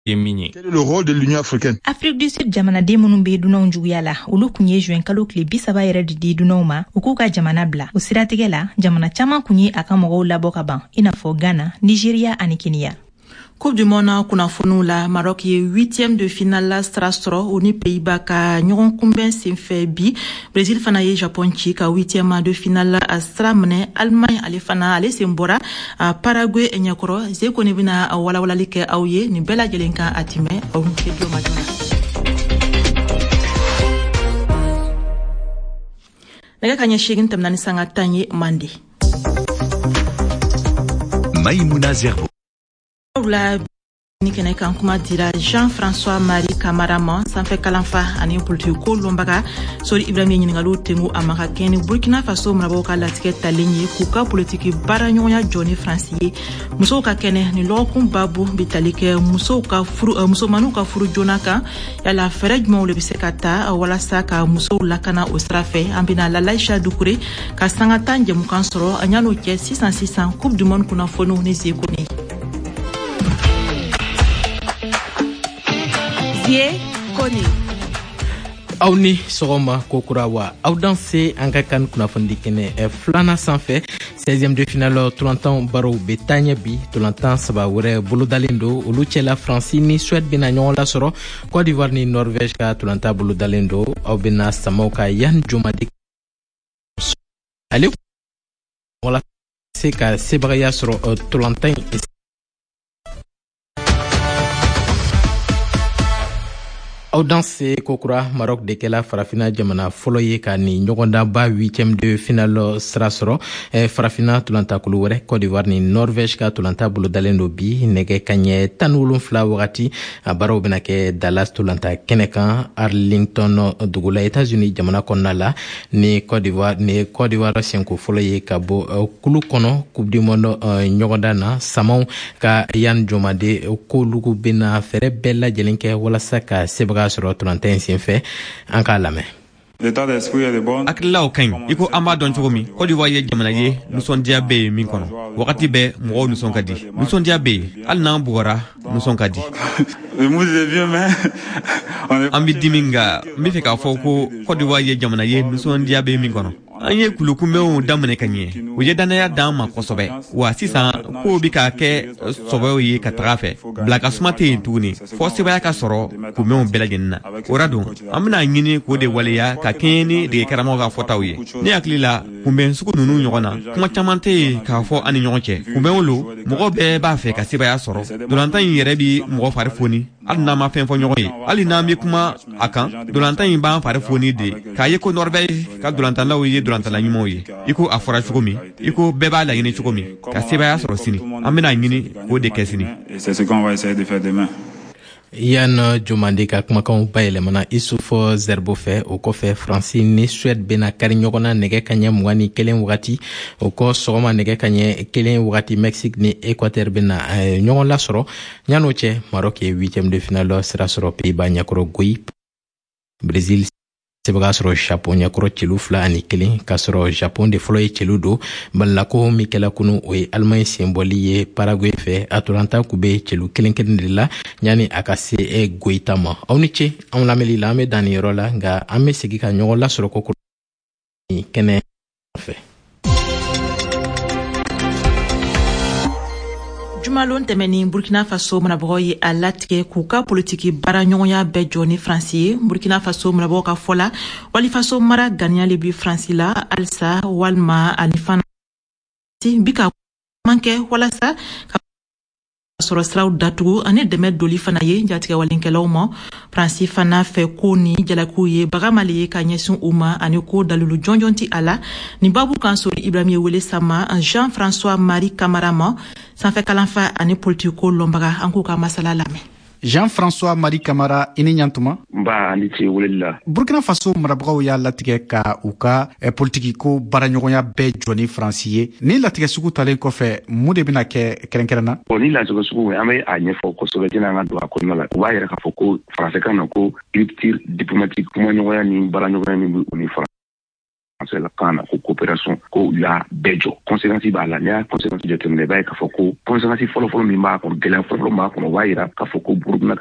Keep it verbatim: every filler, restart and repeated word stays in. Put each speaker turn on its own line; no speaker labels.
Quel est le rôle de l'Union africaine?
Afrique du Sud jamana de munun be dunaw juguya la olu kunye juin kalo kile bisaba yɛrɛ de di dunaw ma u k'u ka jamana bila o siratigɛ la jamana caman kunye a ka mɔgɔw labɔ ka ban i n'a fɔ Ghana, Nigeria ani Kenya.
Coupe du Monde kunnafoniw la Maroc ye huitième de finale la Strasbourg o ni Pays-Bas ka ɲɔgɔn kunbɛn senfɛ bi Brésil fana ye Japon ci ka huitième de finale la a sira minɛ Allemagne ale fana ale sen bɔra a Paraguay ɲɛkɔrɔ Zeko ne bɛna a walawalali kɛ aw ye nin bɛɛ lajɛlen kan a tɛmɛ aw ni kɛ ma joona. Nɛgɛ kaɲɛ seegin tɛmɛna ni sanga tan ye Mande.
Maïmouna Zerbo.
La ni kɛnɛ kan kuma dira Jean-François Marie Camara ma sanfɛ kalanfa ani politique ko lɔnbaga Sori Ibrahima ɲininkaliw tengu a ma ka kɛ ni Burkina Faso marabagaw ka latigɛ talen ye k'u ka politique baaraɲɔgɔnya jɔ ni Faransi ye musow ka kɛnɛ ni lɔgɔkun babu bi tali kɛ musow ka furu musomaniw ka furu joona kan yala fɛɛrɛ jumɛnw de bɛ se ka ta walasa ka musow lakana o sira fɛ an bɛna Lalaïcha Dukure ka sanga tan jɛmukan sɔrɔ a ɲan'o cɛ sisan sisan Coupe du Monde kunnafoniw ni Zeko ne.
Koni. Aw ni sɔgɔma kokura wa aw dan se an ka kan kunnafoni kɛnɛ filana sanfɛ seizième de finale tolantan barow bɛ taa ɲɛ bi tolantan saba wɛrɛ bolodalen don olu cɛla Faransi ni Suède bɛna ɲɔgɔn lasɔrɔ Côte d'Ivoire ni Norvège ka tolantan bolodalen don aw bɛna samaw ka Yan Jomadi ale wala se ka sebagaya sɔrɔ tolantan aw dan se kokura Maroc de kɛla farafina jamana fɔlɔ ye ka ni ɲɔgɔndanba huitième de finale sira sɔrɔ farafina tolantakulu wɛrɛ Côte d'Ivoire ni Norvège ka tolanta bolodalen do bi nɛgɛ kaɲɛ tan ni wolonfila wagati a baaraw bɛna kɛ Dallas tolanta kɛnɛ kan Arlington dugu la États-Unis jamana kɔnɔna la ni Côte d'Ivoire ni Côte d'Ivoire senko fɔlɔ ye ka bɔ kulu kɔnɔ Coupe du Monde ɲɔgɔndan na samaw ka Yan Jomade k'olugu bɛna fɛɛrɛ bɛɛ lajɛlen kɛ walasa ka sebaga sɔrɔ tolantan senfɛ an k'a lamɛn.
Akilaw kaɲi iko an b'a dɔn cogo min Côte d'Ivoire ye jamana ye nisɔndiya bɛ yen min kɔnɔ wagati bɛɛ mɔgɔw nisɔn ka di nisɔndiya bɛ yen hali n'an bugɔra nisɔn ka di an bɛ dimi nka n bɛ fɛ k'a fɔ ko Côte d'Ivoire ye jamana ye nisɔndiya bɛ yen min kɔnɔ an ye kulukunbɛnw daminɛ ka ɲɛ u ye dannaya d'an ma kosɛbɛ wa sisan kow bi ka kɛ sɔbɛw ye ka taga fɛ bila ka suma tɛ yen tuguni fɔ sebaya ka sɔrɔ kunbɛnw bɛɛ lajɛlen na o ra don an bɛna ɲini k'o de waleya ka kɛɲɛ ni dege karamɔgɔ ka fɔtaw ye ne hakili la kunbɛn sugu ninnu ɲɔgɔn na kuma caman tɛ yen k'a fɔ an ni ɲɔgɔn cɛ kunbɛnw lo mɔgɔ bɛɛ b'a fɛ ka sebaya sɔrɔ dolantan in yɛrɛ bi mɔgɔ fari foni hali n'an ma fɛn fɔ ɲɔgɔn ye hali n'an bɛ kuma a kan dolantan in b'an fari foni de k'a ye ko Norvège ka dolantanlaw ye dolantala ɲumanw ye iko a fɔra cogo min iko bɛɛ b'a laɲini cogo min ka sebaya sɔrɔ sini an bɛna ɲini k'o de kɛ sini.
Yan Jomadi ka kumakanw bayɛlɛmana Issoufou Zerbo fɛ o kɔfɛ Faransi ni Suède bɛna kari ɲɔgɔn na nɛgɛ kaɲɛ mugan ni kelen wagati o kɔ sɔgɔma nɛgɛ kaɲɛ kelen wagati Mexique ni Équateur bɛna ɲɔgɔn lasɔrɔ ɲan'o cɛ Maroc ye huitième de finale sira sɔrɔ Pays-Bas ɲɛkɔrɔ goyi Brésil sebaga sɔrɔ Japon ɲɛkɔrɔ celu fila ani kelen ka sɔrɔ Japon de fɔlɔ ye celu don balilako min kɛla kunu o ye Allemagne senbɔli ye Paraguay fɛ a tolantan kun bɛ celu kelen kelen de la ɲani a ka se goyita ma aw ni ce anw lamɛnli la an bɛ dan nin yɔrɔ la nka an bɛ segin ka ɲɔgɔn lasɔrɔ kokoro kɛnɛ fɛ.
Jumalon tɛmɛni Burkina Faso marabagaw ye a latigɛ k'u ka politiki baaraɲɔgɔnya bɛɛ jɔ ni Faransi ye Burkina Faso marabagaw ka fɔ la walifaso mara ganiya le bi Faransi la halisa walima ani fana bi ka man kɛ walasa ka sɔrɔ siraw datugu ani dɛmɛ doli fana ye jatigɛ walenkɛlaw ma Faransi fana fɛ ko ni jalakiw ye bagamale ye ka ɲɛsin u ma ani ko dalilu jɔnjɔn ti a la ni babu kan Sori Ibrahima wele sama Jean-François Marie Camara ma sanfɛ kalanfa ani politique ko lɔnbaga an k'u ka masala lamɛn.
Jean-François Marie Camara ini ɲantuma
nba ani ce weleli
Burkina Faso marabagaw y'a latigɛ ka u ka eh, politiki ko baaraɲɔgɔnya bɛɛ jɔ ni Faransi ye ni latigɛ sugu talen kɔfɛ mun de bɛna kɛ kɛrɛnkɛrɛnna
bon ni latigɛ sugu an bɛ a ɲɛfɔ kosɛbɛ tɛna an ka don a kɔnɔna la u b'a yɛrɛ k'a fɔ ko Faransi kan na ko rupture diplomatique kumaɲɔgɔnya ni baaraɲɔgɔnya min bɛ u ni Faransi la kana ko coopération ko ya bejo conséquence ba la nya conséquence de terme ba ka foko conséquence folo folo mi ma ko gelen folo ma ko wa ira ka foko buruna